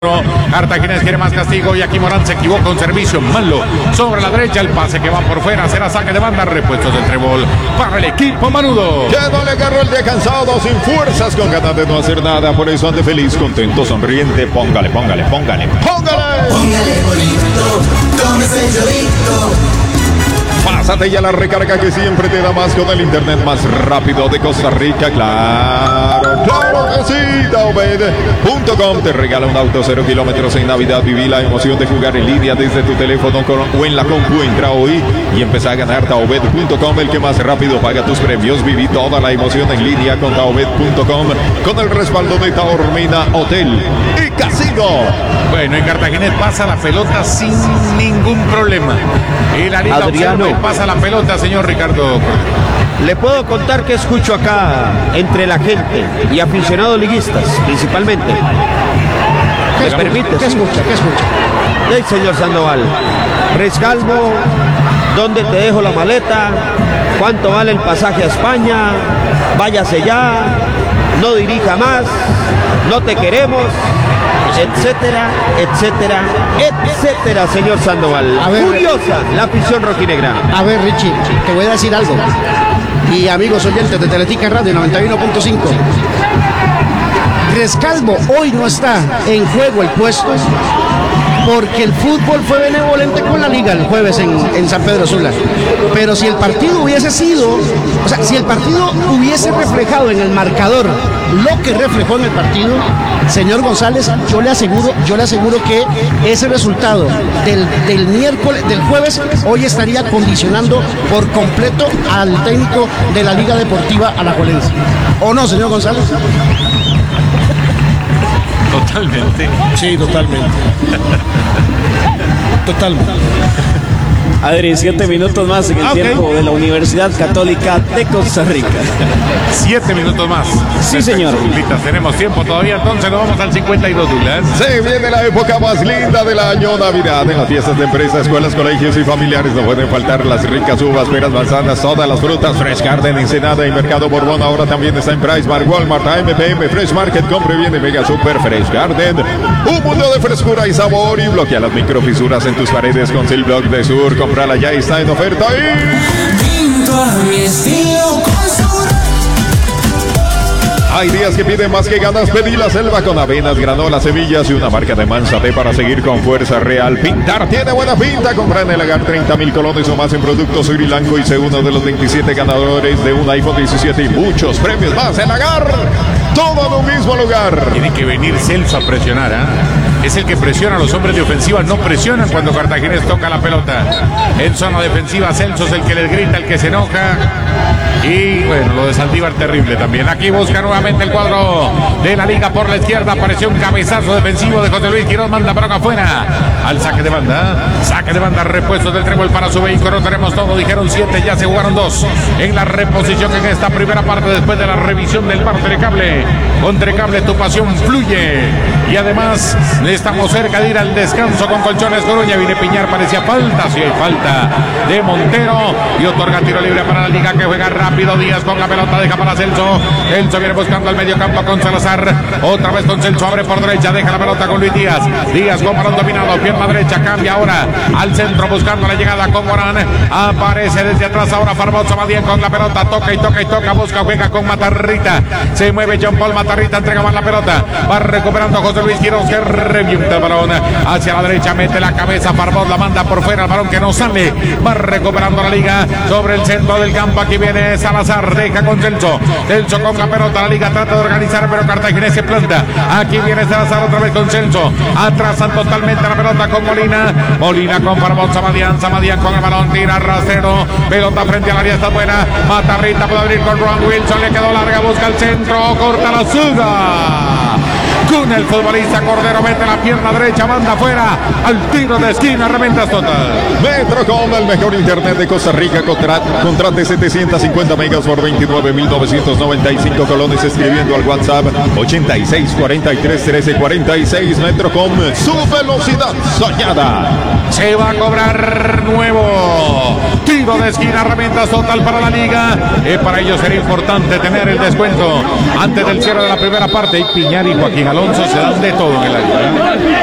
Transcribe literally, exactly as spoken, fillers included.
Cartaginés quiere más castigo y aquí Morán se equivoca, un servicio malo sobre la derecha, el pase que va por fuera, será saque de banda, repuestos del trébol para el equipo manudo. Ya no le agarró el día cansado, sin fuerzas, con ganas de no hacer nada, por eso ande feliz, contento, sonriente, póngale, póngale, póngale, póngale. Póngale bonito, tómese el chorito. Pásate ya la recarga que siempre te da más con el internet más rápido de Costa Rica. Claro, claro que sí. Taobed punto com te regala un auto cero kilómetros en Navidad. Viví la emoción de jugar en línea desde tu teléfono con, o en la compu. Entra hoy y empezá a ganar. Taobed punto com, el que más rápido paga tus premios. Viví toda la emoción en línea con Taobed punto com, con el respaldo de Taormina Hotel y Casino. Bueno, y Cartaginés pasa la pelota sin ningún problema. Y la liga Adriano pasa la pelota, señor Ricardo. Le puedo contar que escucho acá entre la gente y aficionados liguistas, principalmente. ¿Qué ¿Me escucha? permite? ¿Qué escucha? ¿Qué escucha? Sí, señor Sandoval. Rescalvo, ¿dónde te dejo la maleta? ¿Cuánto vale el pasaje a España? Váyase ya, no dirija más, no te queremos, etcétera, etcétera, etcétera, señor Sandoval. A ver, Curiosa la afición rojinegra. A ver, Richie, te voy a decir algo. Y amigos oyentes de Teletica Radio noventa y uno punto cinco. Rescalvo hoy no está en juego el puesto porque el fútbol fue benevolente con la liga el jueves en, en San Pedro Sula. Pero si el partido hubiese sido, o sea, si el partido hubiese reflejado en el marcador lo que reflejó en el partido, señor González, yo le aseguro, yo le aseguro que ese resultado del, del miércoles, del jueves, hoy estaría condicionando por completo al técnico de la Liga Deportiva Alajuelense. ¿O no, señor González? Totalmente. Sí, totalmente. Totalmente. Adri, siete minutos más en el Ah, okay. tiempo de la Universidad Católica de Costa Rica. Siete minutos más. Sí, señor. Perfecto, tenemos tiempo todavía, entonces nos vamos al cincuenta y dos, Douglas. Se viene la época más linda del año, Navidad. En las fiestas de empresas, escuelas, colegios y familiares no pueden faltar las ricas uvas, peras, manzanas, todas las frutas. Fresh Garden, Ensenada y Mercado Borbón ahora también está en Price Mart, Walmart, A M P M, Fresh Market. Compre bien y Mega Super Fresh Garden. Un mundo de frescura y sabor, y bloquea las microfisuras en tus paredes con Silblock de Sur. Comprala ya, está en oferta y... Pinto a mi estilo con su... Hay días que piden más que ganas. Pedí la selva con avenas, granolas, semillas y una marca de Manzate para seguir con fuerza real. Pintar tiene buena pinta. Compra en el Lagar treinta mil colones o más en productos Sri Lanka y sé uno de los veintisiete ganadores de un iPhone diecisiete y muchos premios más. El Lagar, todo en un mismo lugar. Tiene que venir Celso a presionar, ¿ah? Es el que presiona a los hombres de ofensiva, no presionan cuando Cartaginés toca la pelota. En zona defensiva, Celso es el que les grita, el que se enoja. Y bueno, lo de Saldívar terrible también. Aquí busca nuevamente el cuadro de la liga por la izquierda. Apareció un cabezazo defensivo de José Luis Quirós. Manda para afuera al saque de banda. Saque de banda, repuestos del trébol para su vehículo. Tenemos todo, dijeron siete, ya se jugaron dos en la reposición en esta primera parte después de la revisión del bar Telecable. Con Telecable tu pasión fluye. Y además estamos cerca de ir al descanso con Colchones Coruña. Viene Piñar, parecía falta, sí hay falta de Montero y otorga tiro libre para la liga que juega rápido. Díaz con la pelota, deja para Celso. Celso viene buscando al medio campo con Salazar. Otra vez con Celso, abre por derecha, deja la pelota con Luis Díaz. Díaz con balón dominado, pierna derecha, cambia ahora al centro buscando la llegada con Morán. Aparece desde atrás ahora Farbosa Badien con la pelota, toca y toca y toca, busca, juega con Matarrita. Se mueve John Paul Matarrita, entrega más la pelota. Va recuperando José Luis Quirós que revienta el balón hacia la derecha, mete la cabeza, Farbot la manda por fuera, el balón que no sale. Va recuperando la liga sobre el centro del campo. Aquí viene Salazar, deja con Celso. Celso con la pelota, la liga trata de organizar, pero Cartaginés se planta. Aquí viene Salazar otra vez con Celso. Atrasan totalmente la pelota con Molina. Molina con Farbot, Samadian, Samadian con el balón, tira rastero. Pelota frente al área, está buena. Matarrita puede abrir con Ron Wilson, le quedó larga, busca el centro, corta la suga. Con el futbolista Cordero, mete la pierna derecha, manda afuera al tiro de esquina, reventas total. Metrocom, el mejor internet de Costa Rica. Contrat, contrate setecientos cincuenta megas por veintinueve mil novecientos noventa y cinco colones escribiendo al WhatsApp ochenta y seis cuarenta y tres trece cuarenta y seis. Metrocom, su velocidad soñada. Se va a cobrar nuevo tiro de esquina, reventas total para la liga. Eh, para ellos sería importante tener el descuento antes del cierre de la primera parte. Y Piñar y Joaquín Alonso Alonso se dan de todo en el área. ¿eh?